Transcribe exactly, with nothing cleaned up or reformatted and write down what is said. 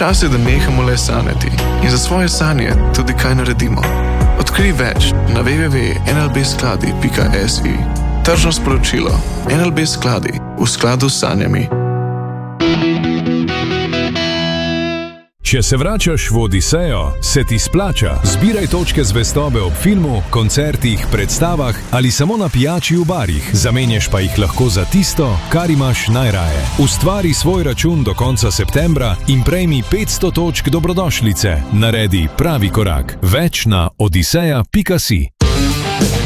Čas je, da nehamo le sanjati in za svoje sanje tudi kaj naredimo. Odkrij več na w w w pika n l b skladi pika s i. Tržno sporočilo. N L B skladi v skladu s sanjami. Če se vračaš v Odisejo, se ti splača. Zbiraj točke zvestobe ob filmu, koncertih, predstavah ali samo na pijači v barih. Zamenjaš pa jih lahko za tisto, kar imaš najraje. Ustvari svoj račun do konca septembra in prejmi petsto točk dobrodošlice. Naredi pravi korak. Več na odiseja pika si.